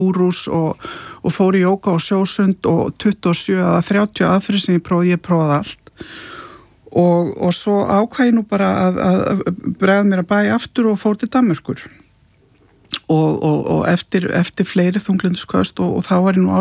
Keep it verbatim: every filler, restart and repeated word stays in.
úrús og, og fór í jóga og sjósund og tuttugu og sjö eða þrjátíu aðferðir sem ég prófaði, ég prófaði allt. Og, og svo ákvað ég nú bara að, að bregða mér að bæja aftur og fór til Danmerkur. Og, og, og eftir, eftir fleiri þunglyndisköst og, og þá var ég nú